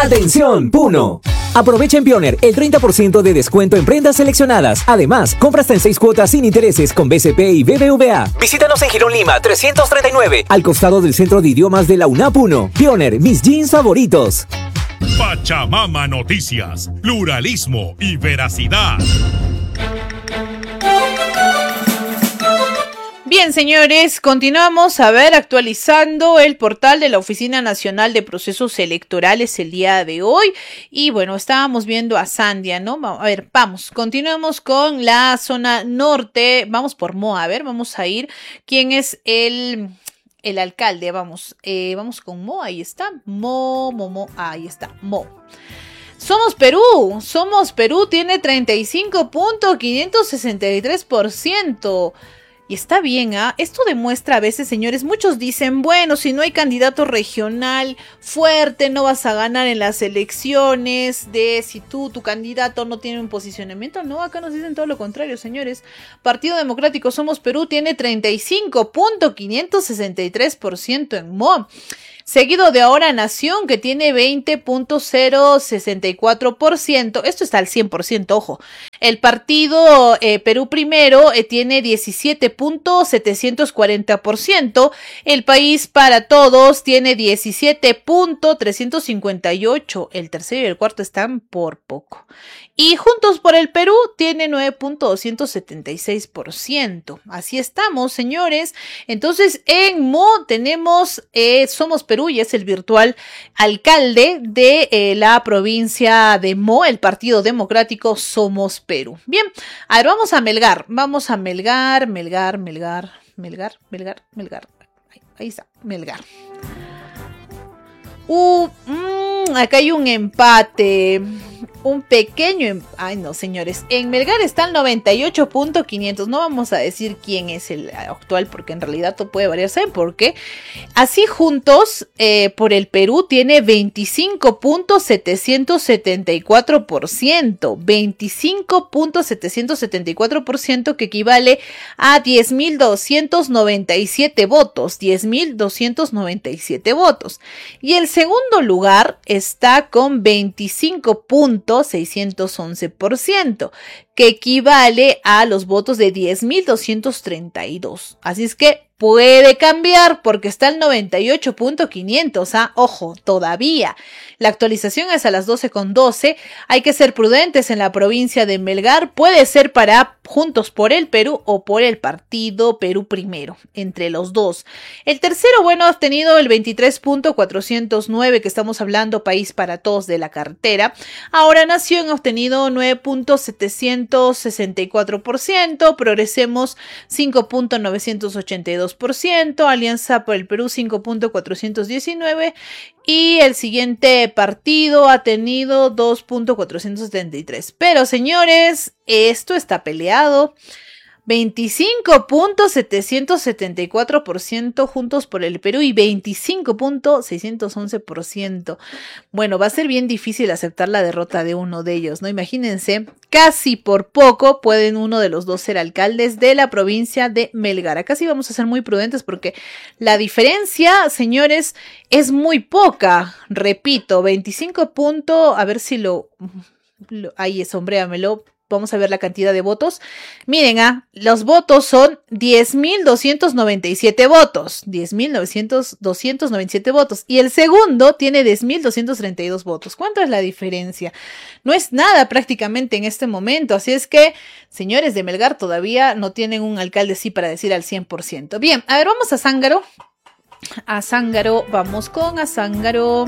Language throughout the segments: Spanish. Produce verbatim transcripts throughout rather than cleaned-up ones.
¡Atención, Puno! Aprovecha en Pioneer el treinta por ciento de descuento en prendas seleccionadas. Además, compra hasta en seis cuotas sin intereses con B C P y B B V A. Visítanos en Girón Lima trescientos treinta y nueve, al costado del Centro de Idiomas de la UNAP Puno. Pioneer, mis jeans favoritos. Pachamama Noticias, pluralismo y veracidad. Bien, señores, continuamos a ver actualizando el portal de la Oficina Nacional de Procesos Electorales el día de hoy. Y bueno, estábamos viendo a Sandia, ¿no? A ver, vamos, continuamos con la zona norte. Vamos por Mo, a ver, vamos a ir. ¿Quién es el, el alcalde? Vamos, eh, vamos con Mo, ahí está. Mo, Mo, Mo, ahí está, Mo. Somos Perú, Somos Perú tiene treinta y cinco punto quinientos sesenta y tres por ciento. Y está bien, ¿ah? ¿eh? Esto demuestra a veces, señores, muchos dicen, bueno, si no hay candidato regional fuerte, no vas a ganar en las elecciones, de si tú, tu candidato no tiene un posicionamiento. No, acá nos dicen todo lo contrario, señores. Partido Democrático Somos Perú tiene treinta y cinco punto quinientos sesenta y tres por ciento en M O. Seguido de Ahora Nación, que tiene veinte punto cero sesenta y cuatro por ciento. Esto está al cien por ciento, ojo. El partido eh, Perú Primero eh, tiene diecisiete punto setecientos cuarenta por ciento. El País para Todos tiene diecisiete punto trescientos cincuenta y ocho por ciento. El tercero y el cuarto están por poco. Y Juntos por el Perú tiene nueve punto doscientos setenta y seis por ciento. Así estamos, señores. Entonces, en M O tenemos eh, Somos Perú, y es el virtual alcalde de eh, la provincia de M O, el Partido Democrático Somos Perú. Bien, a ver, vamos a Melgar. Vamos a Melgar, Melgar, Melgar, Melgar, Melgar, Melgar. Ahí, ahí está, Melgar. Uh, mmm, acá hay un empate. Un pequeño... Em Ay, no, señores. En Melgar está el noventa y ocho punto quinientos. No vamos a decir quién es el actual, porque en realidad todo puede variar. ¿Saben por qué? Así Juntos eh, por el Perú tiene veinticinco punto setecientos setenta y cuatro por ciento. veinticinco punto setecientos setenta y cuatro por ciento, que equivale a diez mil doscientos noventa y siete votos. diez mil doscientos noventa y siete votos. Y el segundo lugar está con veinticinco punto seiscientos once por ciento, que equivale a los votos de diez mil doscientos treinta y dos. Así es que puede cambiar, porque está el noventa y ocho punto quinientos. ¿ah? Ojo, todavía. La actualización es a las doce con doce. Hay que ser prudentes en la provincia de Melgar. Puede ser para Juntos por el Perú o por el Partido Perú Primero, entre los dos. El tercero, bueno, ha obtenido el veintitrés punto cuatrocientos nueve, que estamos hablando País para Todos de la cartera. Ahora Nación ha obtenido nueve punto setecientos sesenta y cuatro por ciento. Progresemos cinco punto novecientos ochenta y dos por ciento. Alianza por el Perú cinco punto cuatrocientos diecinueve. Y el siguiente partido ha tenido dos punto cuatrocientos setenta y tres. Pero, señores, esto está peleado. veinticinco punto setecientos setenta y cuatro por ciento Juntos por el Perú y veinticinco punto seiscientos once por ciento. Bueno, va a ser bien difícil aceptar la derrota de uno de ellos, ¿no? Imagínense, casi por poco pueden uno de los dos ser alcaldes de la provincia de Melgar. Acá sí vamos a ser muy prudentes, porque la diferencia, señores, es muy poca. Repito, veinticinco puntos, a ver si lo... lo ahí es, sombréamelo. Vamos a ver la cantidad de votos. Miren, ah, los votos son diez mil doscientos noventa y siete votos. diez mil doscientos noventa y siete votos. Y el segundo tiene diez mil doscientos treinta y dos votos. ¿Cuánto es la diferencia? No es nada prácticamente en este momento. Así es que, señores de Melgar, todavía no tienen un alcalde sí para decir al cien por ciento. Bien, a ver, vamos a Zángaro. A Zángaro, vamos con Azángaro.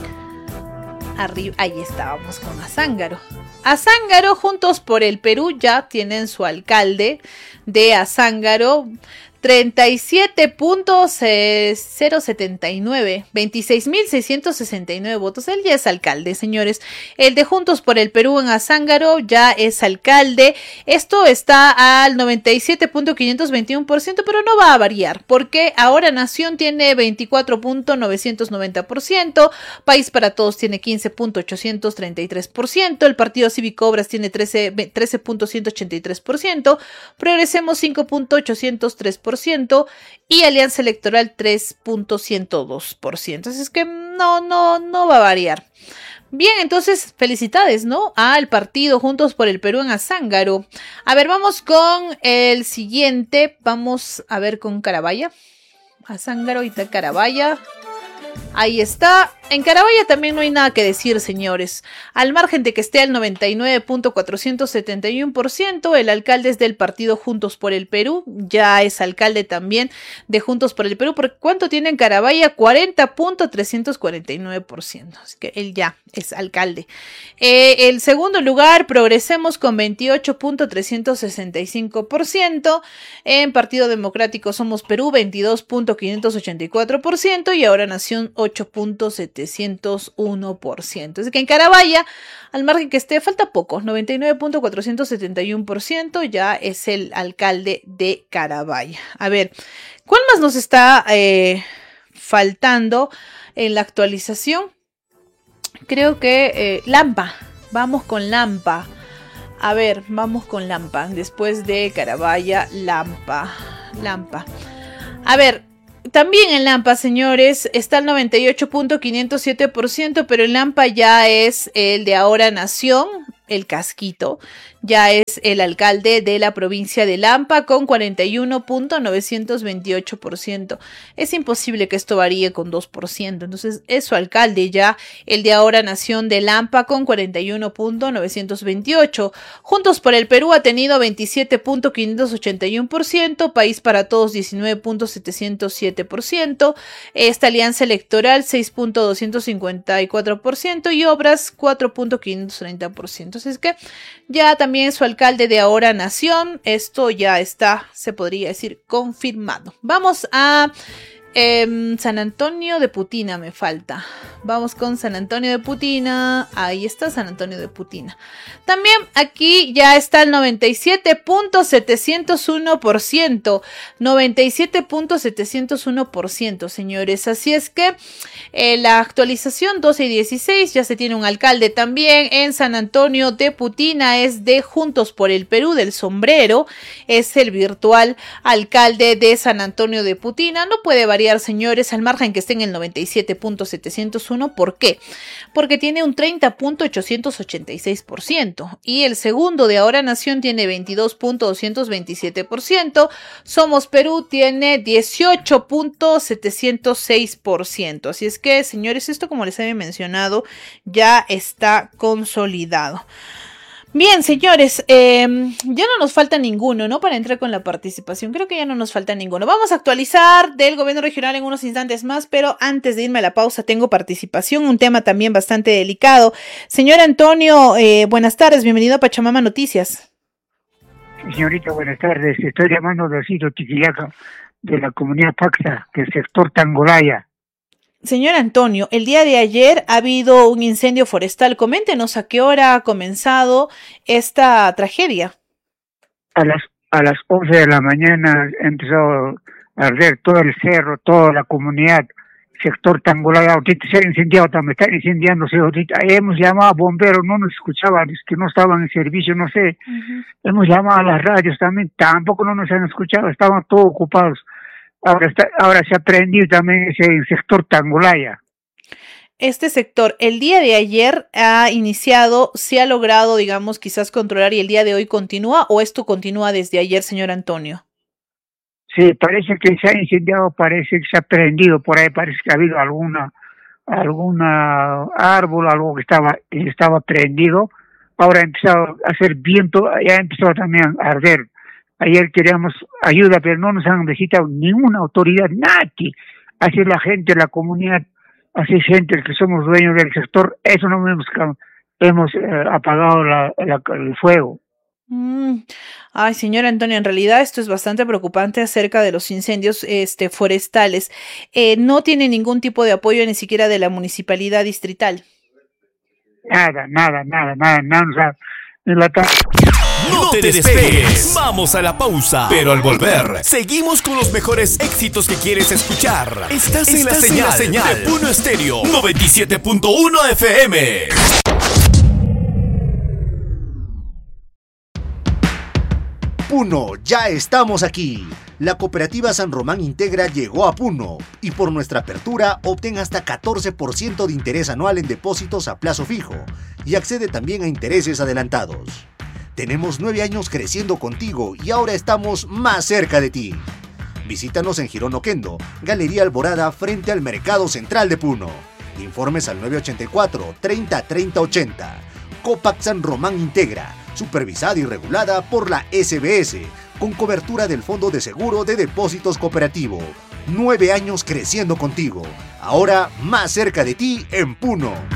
Arriba, ahí estábamos con Azángaro. Azángaro, Juntos por el Perú ya tienen su alcalde de Azángaro. treinta y siete punto cero setenta y nueve, veintiséis mil seiscientos sesenta y nueve votos. Él ya es alcalde, señores. El de Juntos por el Perú en Azángaro ya es alcalde. Esto está al noventa y siete punto quinientos veintiuno por ciento, pero no va a variar, porque Ahora Nación tiene veinticuatro punto novecientos noventa por ciento, País para Todos tiene quince punto ochocientos treinta y tres por ciento, el Partido Cívico Obras tiene trece punto ciento ochenta y tres por ciento, Progresemos cinco punto ochocientos tres por ciento y Alianza Electoral tres punto ciento dos por ciento. Así es que no, no, no va a variar. Bien, entonces, felicidades, ¿no? Al partido Juntos por el Perú en Azángaro. A ver, vamos con el siguiente. Vamos a ver con Carabaya. Azángaro y Carabaya. Ahí está. En Carabaya también no hay nada que decir, señores. Al margen de que esté al noventa y nueve punto cuatrocientos setenta y uno por ciento, el alcalde es del partido Juntos por el Perú. Ya es alcalde también de Juntos por el Perú. ¿Por cuánto tiene en Carabaya? cuarenta punto trescientos cuarenta y nueve por ciento. Así que él ya es alcalde. Eh, el segundo lugar, Progresemos con veintiocho punto trescientos sesenta y cinco por ciento. En Partido Democrático Somos Perú, veintidós punto quinientos ochenta y cuatro por ciento. Y ahora Nación, ocho punto setecientos uno por ciento. Así que en Carabaya, al margen que esté, falta poco, noventa y nueve punto cuatrocientos setenta y uno por ciento, ya es el alcalde de Carabaya. A ver, ¿cuál más nos está eh, faltando en la actualización? Creo que eh, Lampa, vamos con Lampa. A ver, vamos con Lampa, después de Carabaya, Lampa, Lampa. A ver, también en Lampa, señores, está el noventa y ocho punto quinientos siete por ciento, pero en Lampa ya es el de Ahora Nación, el Casquito, ya es el alcalde de la provincia de Lampa con cuarenta y uno punto novecientos veintiocho por ciento. Es imposible que esto varíe con dos por ciento, entonces es su alcalde ya, el de Ahora Nación de Lampa con cuarenta y uno punto novecientos veintiocho. Juntos por el Perú ha tenido veintisiete punto quinientos ochenta y uno por ciento, País para Todos diecinueve punto setecientos siete por ciento, esta alianza electoral seis punto doscientos cincuenta y cuatro por ciento y Obras cuatro punto quinientos treinta por ciento. Entonces es que ya también su alcalde de Ahora Nación, esto ya está, se podría decir, confirmado. Vamos a eh, San Antonio de Putina, me falta. Vamos con San Antonio de Putina. Ahí está San Antonio de Putina. También aquí ya está el noventa y siete punto setecientos uno por ciento. noventa y siete punto setecientos uno por ciento, señores. Así es que eh, la actualización doce y dieciséis ya se tiene un alcalde también en San Antonio de Putina. Es de Juntos por el Perú, del sombrero. Es el virtual alcalde de San Antonio de Putina. No puede variar, señores, al margen que esté en el noventa y siete punto setecientos uno. ¿Por qué? Porque tiene un treinta punto ochocientos ochenta y seis por ciento y el segundo de Ahora Nación tiene veintidós punto doscientos veintisiete por ciento. Somos Perú tiene dieciocho punto setecientos seis por ciento. Así es que, señores, esto, como les había mencionado, ya está consolidado. Bien, señores, eh, ya no nos falta ninguno, ¿no? Para entrar con la participación. Creo que ya no nos falta ninguno. Vamos a actualizar del gobierno regional en unos instantes más, pero antes de irme a la pausa tengo participación, un tema también bastante delicado. Señor Antonio, eh, buenas tardes, bienvenido a Pachamama Noticias. Señorita, buenas tardes. Estoy llamando de Ciro Tiquillaca, de la comunidad Paxa, del sector Tangolaya. Señor Antonio, el día de ayer ha habido un incendio forestal. Coméntenos a qué hora ha comenzado esta tragedia. A las a las once de la mañana empezó a arder todo el cerro, toda la comunidad, sector Tangolaya. Ahorita se ha incendiado también, está incendiándose ahorita. Hemos llamado a bomberos, no nos escuchaban, es que no estaban en servicio, no sé. Uh-huh. Hemos llamado a las radios también, tampoco no nos han escuchado, estaban todos ocupados. Ahora está, ahora se ha prendido también ese sector Tangolaya. Este sector, el día de ayer ha iniciado, se ha logrado, digamos, quizás controlar y el día de hoy continúa, ¿o esto continúa desde ayer, señor Antonio? Sí, parece que se ha incendiado, parece que se ha prendido por ahí, parece que ha habido alguna, alguna árbol, algo que estaba, estaba prendido. Ahora ha empezado a hacer viento, ya ha empezado también a arder. Ayer queríamos ayuda, pero no nos han visitado ninguna autoridad, nadie. Así es la gente, la comunidad, así es gente que somos dueños del sector. Eso no hemos, hemos eh, apagado la, la, el fuego. Mm. Ay, señor Antonio, en realidad esto es bastante preocupante acerca de los incendios este, forestales. Eh, no tiene ningún tipo de apoyo ni siquiera de la municipalidad distrital. Nada, nada, nada, nada, nada. O sea, la No te despegues. Vamos a la pausa. Pero al volver, seguimos con los mejores éxitos que quieres escuchar. Estás, Estás en, la señal, en la señal de Puno Estéreo noventa y siete punto uno F M. Puno, ya estamos aquí. La Cooperativa San Román Integra llegó a Puno y por nuestra apertura obtén hasta catorce por ciento de interés anual en depósitos a plazo fijo y accede también a intereses adelantados. Tenemos nueve años creciendo contigo y ahora estamos más cerca de ti. Visítanos en Girón Oquendo, Galería Alborada frente al Mercado Central de Puno. Informes al nueve ochenta y cuatro, treinta, treinta, ochenta. Copac San Román Integra, supervisada y regulada por la S B S, con cobertura del Fondo de Seguro de Depósitos Cooperativo. Nueve años creciendo contigo, ahora más cerca de ti en Puno.